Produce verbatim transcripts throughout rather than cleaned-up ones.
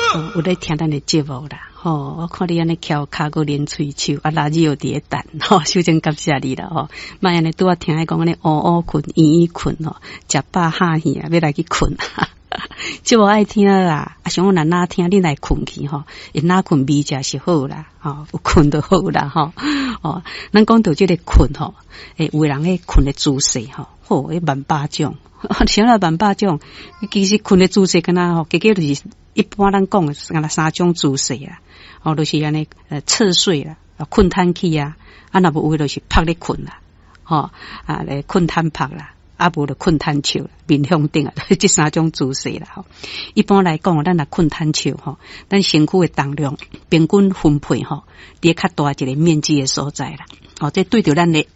哦、有咧听咱的节目啦，吼、哦，我看你安尼翘骹个连喙手，啊，垃圾又伫等，吼，首先感谢你啦，吼、哦，莫安尼拄啊听伊讲安尼乌乌困，圆圆困吼，食饱哈耳啊，要来去困。即无爱听啦，啊，想我若哪听你来困去吼，因哪困味食是好啦，吼，有困就好啦，吼，哦，咱讲到即个困吼，诶，有人诶困诶姿势吼，好，诶万百种，想到万百种，其实困诶姿勢敢若吼，结果就是一般咱讲诶，敢若三種姿勢啦，哦，就是安尼呃側睡啦，困攤起啊，啊，若無有就是趴咧困啦，吼，啊咧困攤趴啦。啊，无就困攤手，面向頂啊，即三種姿勢啦。吼，一般來講，咱若困攤手吼，咱身軀嘅重量平均分配吼，伫較大一個面積嘅所在啦。哦，這對着咱嘅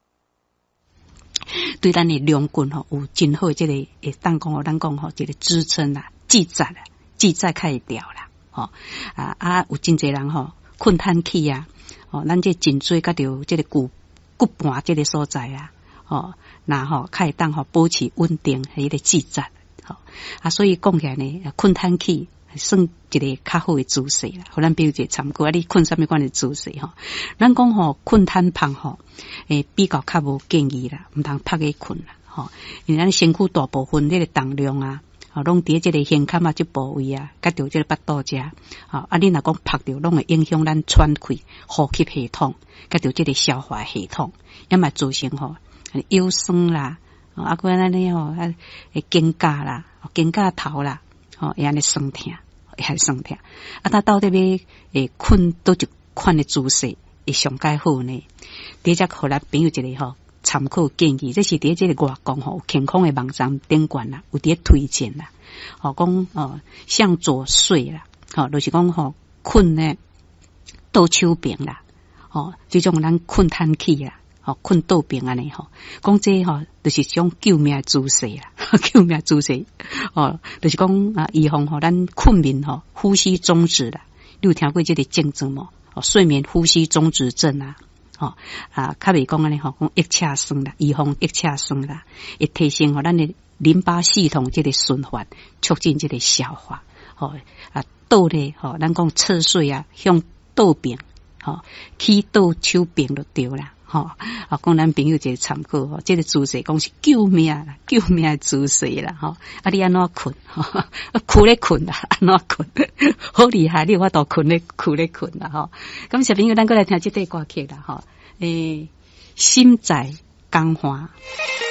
對咱嘅兩棍吼有真好即、這個會當講，咱講吼，即個支撐啦、記載啦、記載較會調啦。吼啊啊，有真濟人吼困攤起啊，哦，咱這頸椎甲着即個骨骨盤即個所在啊。哦，那吼較會當吼保持穩定迄個記載，吼啊，所以講起來呢，困攤起算一個較好嘅姿勢啦。互咱比如一個參考，啊，你困啥物款嘅姿勢吼？咱講吼困攤趴吼，誒比較較無建議啦，毋通趴去困啦，吼，因為咱身軀大部分呢個重量啊，吼，攏佇即個胸坎啊即部位啊，甲着即個腹肚遮，吼啊，你若講趴着，攏會影響咱喘氣、呼吸系統，甲着即個消化系統，因嘛造成吼。腰酸啦，啊，個安尼吼，啊，會肩胛啦，肩胛頭啦，吼，會安尼酸痛，會安尼酸痛。啊，他到底要會困倒一款的姿勢會上解好呢？第一隻互咱朋友一個吼參考建議，這是第一個外公吼健康的網站頂管啦，有啲推薦啦，吼講哦向左睡啦，吼就是講吼困呢倒手柄啦，吼這種咱困攤起啦。哦，困倒邊安尼吼，講這吼就是種救命姿勢啦，救命姿勢哦，就是講啊，預防吼咱困眠吼呼吸中止啦。你有聽過這個症狀無？哦，睡眠呼吸中止症啊，哦啊，較袂講安尼吼，講腋車酸啦，預防腋車酸啦，會提升吼咱的淋巴系統這個循環，促進這個消化。哦啊，倒咧吼，咱講側睡啊，向倒邊，吼起倒手邊就對啦。吼、哦，啊，講咱朋友一個參考吼，這個姿勢講是救命啦，救命的姿勢啦，吼、哦，啊，你安怎困？吼、哦，困咧困啦，安怎困？好厲害，你有法度困咧困咧困啦，吼、哦。咁小朋友，咱過來聽這段歌曲啦，吼、哦，誒，心在江花。